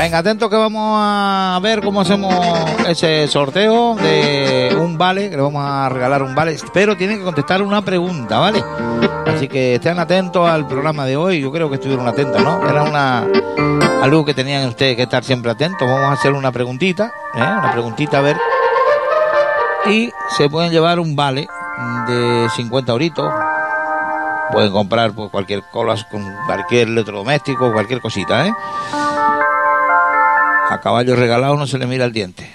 Venga, atentos que vamos a ver cómo hacemos ese sorteo de un vale, que le vamos a regalar un vale, pero tienen que contestar una pregunta, ¿vale? Así que estén atentos al programa de hoy. Yo creo que estuvieron atentos, ¿no? Era algo que tenían ustedes que estar siempre atentos. Vamos a hacer una preguntita, a ver. Y se pueden llevar un vale de 50 euritos. Pueden comprar pues, cualquier colas con cualquier electrodoméstico, cualquier cosita, A caballo regalado no se le mira el diente.